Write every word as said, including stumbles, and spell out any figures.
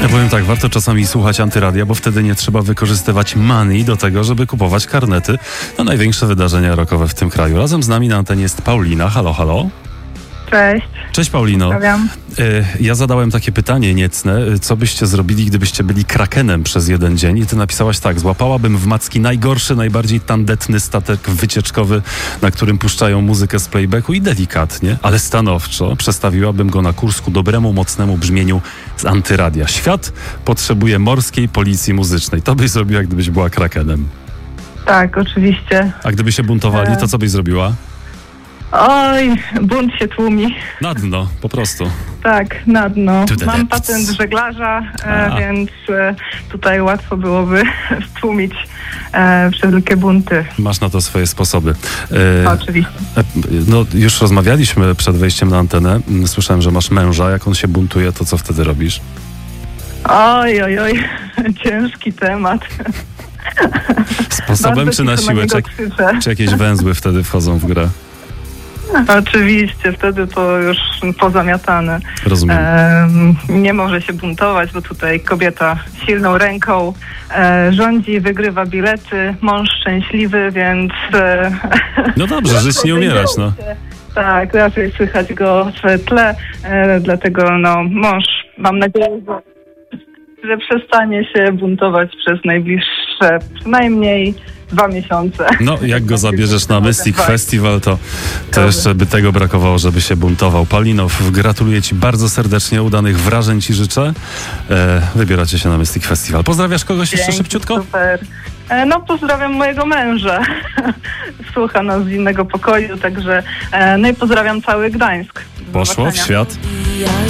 Ja powiem tak, warto czasami słuchać Antyradia, bo wtedy nie trzeba wykorzystywać money do tego, żeby kupować karnety na największe wydarzenia rockowe w tym kraju. Razem z nami na antenie jest Paulina. Halo, halo. Cześć. Cześć Paulino. Pozdrawiam. Ja zadałem takie pytanie niecne, co byście zrobili, gdybyście byli krakenem przez jeden dzień i ty napisałaś tak: złapałabym w macki najgorszy, najbardziej tandetny statek wycieczkowy, na którym puszczają muzykę z playbacku i delikatnie, ale stanowczo przestawiłabym go na kurs ku dobremu, mocnemu brzmieniu z Antyradia. Świat potrzebuje morskiej policji muzycznej. To byś zrobiła, gdybyś była krakenem. Tak, oczywiście. A gdyby się buntowali, to co byś zrobiła? Oj, bunt się tłumi. Na dno, po prostu. Tak, na dno. Mam depths. patent żeglarza, e, A. więc e, tutaj łatwo byłoby stłumić e, wszelkie bunty. Masz na to swoje sposoby. E, Oczywiście. e, no, już rozmawialiśmy przed wejściem na antenę. Słyszałem, że masz męża. Jak on się buntuje, to co wtedy robisz? Oj, oj, oj, ciężki temat. Sposobem Bardzo czy na cicho siłę? niego Czy, krzyczę. czy jakieś węzły wtedy wchodzą w grę? Oczywiście, wtedy to już pozamiatane. Rozumiem. E, nie może się buntować, bo tutaj kobieta silną ręką e, rządzi, wygrywa bilety, mąż szczęśliwy, więc... E, No dobrze, żyć nie umierać, no. Tak, raczej słychać go w tle, e, dlatego no mąż, mam nadzieję, że, że przestanie się buntować przez najbliższe przynajmniej dwa miesiące. No, jak go zabierzesz na Mystic Festival, to, to jeszcze by tego brakowało, żeby się buntował. Paulino, gratuluję ci bardzo serdecznie, udanych wrażeń ci życzę. E, wybieracie się na Mystic Festival. Pozdrawiasz kogoś jeszcze Dzięki, szybciutko? Super. E, no, pozdrawiam mojego męża. Słucha nas z innego pokoju, także e, no i pozdrawiam cały Gdańsk. Do Poszło w zobaczenia. świat.